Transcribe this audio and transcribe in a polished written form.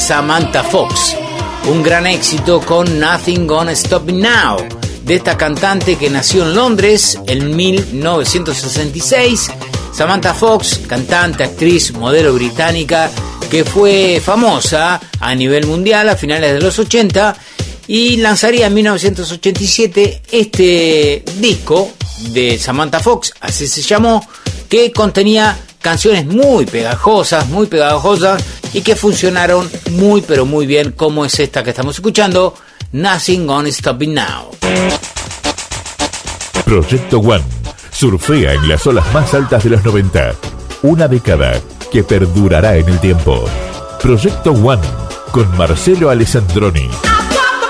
Samantha Fox. Un gran éxito con Nothing Gonna Stop Me Now, de esta cantante que nació en Londres en 1966. Samantha Fox, cantante, actriz, modelo británica, que fue famosa a nivel mundial a finales de los 80 y lanzaría en 1987 este disco de Samantha Fox, así se llamó, que contenía canciones muy pegajosas y que funcionaron muy pero muy bien, como es esta que estamos escuchando, Nothing Gonna Stop Me Now. Proyecto One surfea en las olas más altas de los 90, una década que perdurará en el tiempo. Proyecto One con Marcelo Alessandroni.